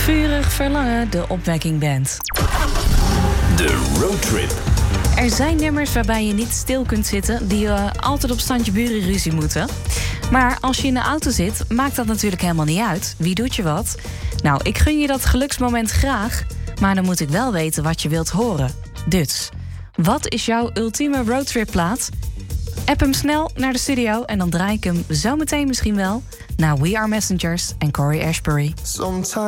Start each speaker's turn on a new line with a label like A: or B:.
A: Vurig verlangen, de opwekking band.
B: De roadtrip.
A: Er zijn nummers waarbij je niet stil kunt zitten, die altijd op standje buren ruzie moeten. Maar als je in de auto zit, maakt dat natuurlijk helemaal niet uit. Wie doet je wat? Nou, ik gun je dat geluksmoment graag, maar dan moet ik wel weten wat je wilt horen. Dus, wat is jouw ultieme roadtripplaat? App hem snel naar de studio en dan draai ik hem zo meteen misschien wel naar We Are Messengers en Corey Ashbury.